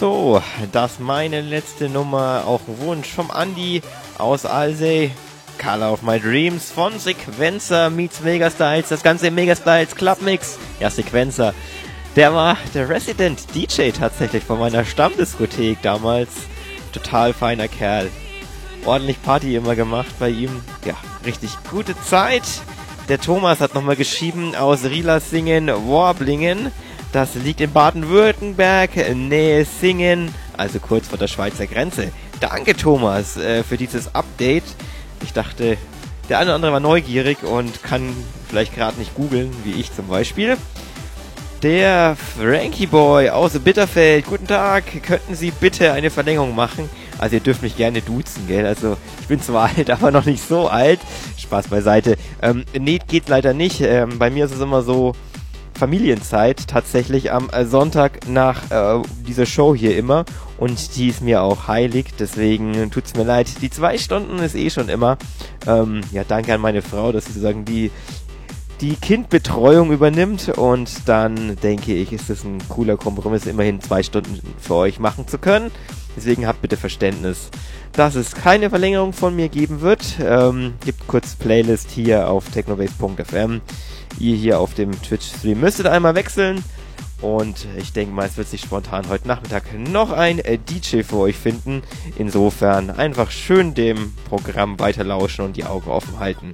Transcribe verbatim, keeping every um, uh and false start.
So, das meine letzte Nummer, auch ein Wunsch vom Andi aus Alsey. Color of My Dreams von Sequencer meets Megastyles, das ganze im Megastyles Clubmix. Ja, Sequencer, der war der Resident D J tatsächlich von meiner Stammdiskothek damals. Total feiner Kerl. Ordentlich Party immer gemacht bei ihm. Ja, richtig gute Zeit. Der Thomas hat nochmal geschrieben aus Rielasingen, Warblingen. Das liegt in Baden-Württemberg, Nähe Singen, also kurz vor der Schweizer Grenze. Danke Thomas äh, für dieses Update. Ich dachte, der eine oder andere war neugierig und kann vielleicht gerade nicht googeln, wie ich zum Beispiel. Der Frankie Boy aus Bitterfeld, guten Tag, könnten Sie bitte eine Verlängerung machen? Also ihr dürft mich gerne duzen, gell? Also ich bin zwar alt, aber noch nicht so alt. Spaß beiseite. Ähm, nee, geht leider nicht. Ähm, bei mir ist es immer so Familienzeit, tatsächlich am Sonntag nach äh, dieser Show hier immer. Und die ist mir auch heilig, deswegen tut's mir leid. Die zwei Stunden ist eh schon immer. Ähm, ja, danke an meine Frau, dass sie sozusagen die die Kindbetreuung übernimmt, und dann denke ich, ist es ein cooler Kompromiss, immerhin zwei Stunden für euch machen zu können. Deswegen habt bitte Verständnis, dass es keine Verlängerung von mir geben wird. Ähm, gibt kurz Playlist hier auf technobase punkt f m. Ihr hier auf dem Twitch-Stream müsstet einmal wechseln. Und ich denke mal, es wird sich spontan heute Nachmittag noch ein äh, D J für euch finden. Insofern einfach schön dem Programm weiterlauschen und die Augen offen halten.